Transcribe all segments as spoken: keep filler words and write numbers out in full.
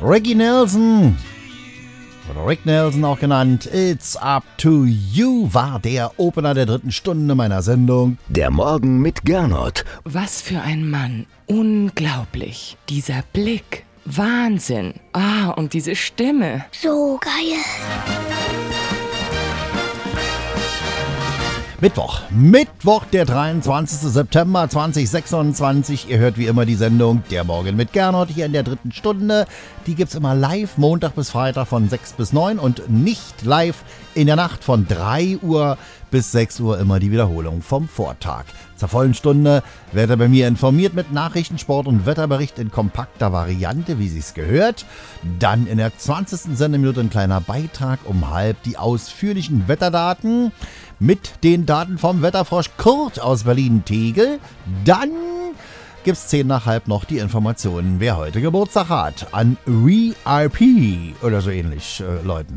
Ricky Nelson, oder Rick Nelson auch genannt, It's Up to You, war der Opener der dritten Stunde meiner Sendung. Der Morgen mit Gernot. Was für ein Mann. Unglaublich. Dieser Blick. Wahnsinn. Ah, und diese Stimme. So geil. Mittwoch, Mittwoch, der dreiundzwanzigster September zweitausendsechsundzwanzig. Ihr hört wie immer die Sendung Der Morgen mit Gernot hier in der dritten Stunde. Die gibt's immer live, Montag bis Freitag von sechs bis neun und nicht live in der Nacht von drei Uhr bis sechs Uhr, immer die Wiederholung vom Vortag. Zur vollen Stunde werdet ihr bei mir informiert mit Nachrichten, Sport und Wetterbericht in kompakter Variante, wie sich's gehört. Dann in der zwanzigsten Sendeminute ein kleiner Beitrag um halb die ausführlichen Wetterdaten mit den Daten vom Wetterfrosch Kurt aus Berlin-Tegel. Dann gibt's zehn nach halb noch die Informationen, wer heute Geburtstag hat. An V I P oder so ähnlich äh, Leuten.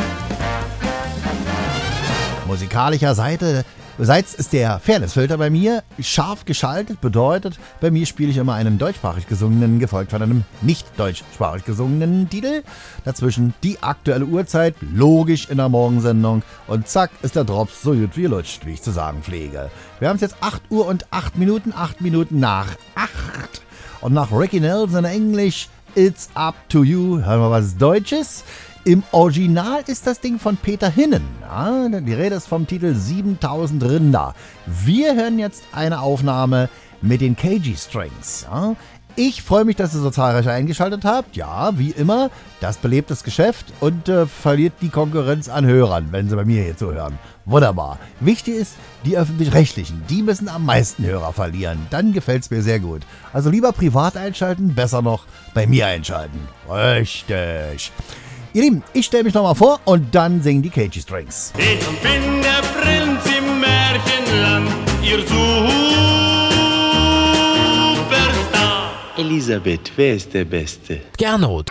Musikalischer Seite Seits ist der Fairnessfilter bei mir scharf geschaltet, bedeutet, bei mir spiele ich immer einen deutschsprachig gesungenen, gefolgt von einem nicht deutschsprachig gesungenen Titel. Dazwischen die aktuelle Uhrzeit, logisch in der Morgensendung, und zack ist der Drops so gut wie lutscht, wie ich zu sagen pflege. Wir haben es jetzt acht Uhr und acht Minuten, acht Minuten nach acht. Und nach Ricky Nelson in Englisch, It's Up to You, hören wir was Deutsches. Im Original ist das Ding von Peter Hinnen. Ja, die Rede ist vom Titel siebentausend Rinder. Wir hören jetzt eine Aufnahme mit den K G Strings. Ja, ich freue mich, dass ihr so zahlreich eingeschaltet habt. Ja, wie immer, das belebt das Geschäft und äh, verliert die Konkurrenz an Hörern, wenn sie bei mir hier zuhören. Wunderbar. Wichtig ist, die Öffentlich-Rechtlichen, die müssen am meisten Hörer verlieren. Dann gefällt es mir sehr gut. Also lieber privat einschalten, besser noch bei mir einschalten. Richtig. Ihr Lieben, ich stelle mich nochmal vor und dann singen die K G Strings. Ich bin der Prinz im Märchenland, ihr Superstar. Elisabeth, wer ist der Beste? Gernot.